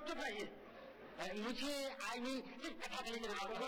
चुप रहिए। मुझे आई नहीं कथकली,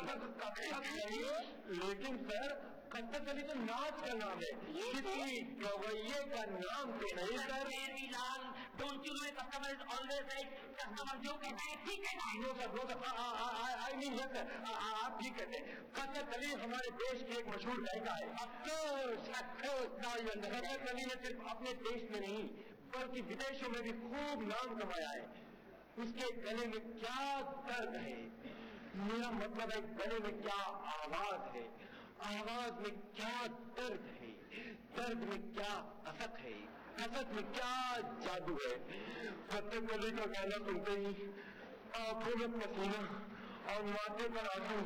लेकिन सर कथकली तो नाच का नाम है, किसी गवैये का नाम तो नहीं sir. Lal don't you know customer is always right, customer जो कहता है ठीक है। No sir I mean yes sir, आप ठीक कहते हैं। कथकली हमारे देश की एक मशहूर गायिका है। कथकली ने सिर्फ अपने देश में नहीं बल्कि विदेशों में भी खूब नाम कमाया है। उसके गले में क्या दर्द है, मेरा मतलब है गले में क्या आवाज है, आवाज में क्या दर्द है, दर्द में क्या असत है, असत में क्या जादू है। कथकली का गाना सुनते ही आंखों में पसीना और माथे पर आंसू।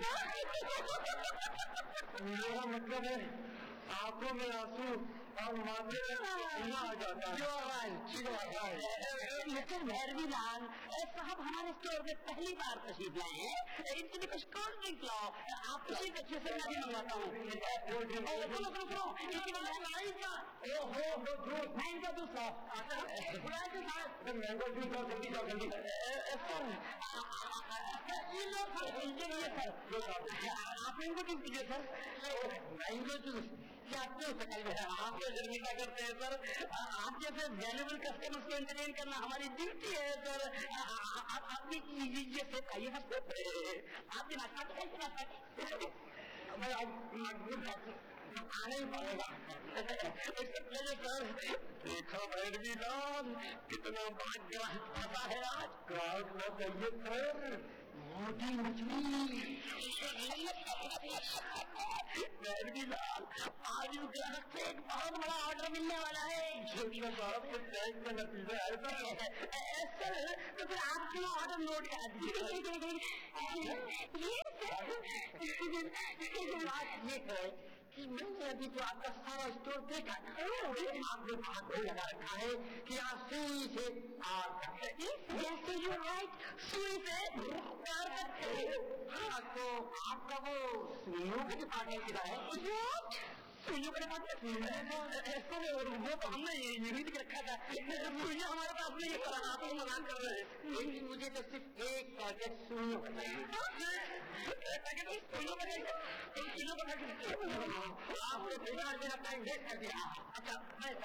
मेरा मतलब है आंखों में आंसू और माथे पर पसीना आ जाता है। मिस्टर भैरवी लाल साहब हमारे स्टोर में पहली बार तशरीफ लाए हैं, इनके लिए कुछ कोल्ड ड्रिंक लाओ। आप किसी अच्छे से मैं भी मंगवाता हूँ। मैंगो जूस मैंगो जूस और जल्दी जाओ जल्दी। आप मैंगो जूस दीजिए सर। मैंगो जूस क्या आप जर्नी क्या करते हैं सर? आप जैसे वैल्यूबल कस्टमर्स को एंटरटेन करना हमारी ड्यूटी है सर। आपने लीजिए से आइए आपके नाश्ता आने ही पड़ेगा सर। देखा भैरवी लाल कितना भाग्य फंसा है आज। क्राउड में चाहिए सर मोटी मछली। भैरवी लाल आज ग्राहक से एक बहुत बड़ा ऑर्डर मिलने वाला है। साहब के टैग का नतीजा है सर। तो फिर आप क्यों ऑर्डर नोट करा दीजिए। बात ये है कि मैंने अभी तो आपका सारा स्टोर देखा था, आपने बात लगा रखा है कि आप सुई से प्यार करते हैं। यू राइट, सुई से प्यार करते हैं। हाँ तो आपका वो सुइयों का डिपार्टमेंट किधर है? सुइयों का डिपार्टमेंट वो तो हमने यही लिख रखा था। सुइयां हमारे पास नहीं है, आप लोग मना कर रहे हैं। लेकिन मुझे तो सिर्फ एक पैकेट सुइयों का चाहिए। आपने मेरा टाइम वेस्ट कर दिया। अच्छा मैं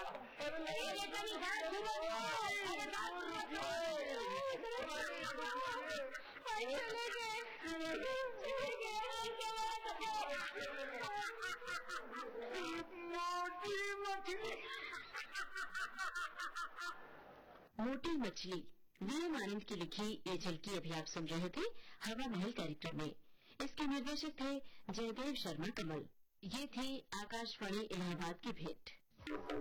मोटी मछली वीएम आनंद की लिखी ये झलकी अभी आप सुन रहे थे हवा महल कार्यक्रम में। इसके निर्देशक थे जयदेव शर्मा कमल। ये थी आकाशवाणी इलाहाबाद की भेंट।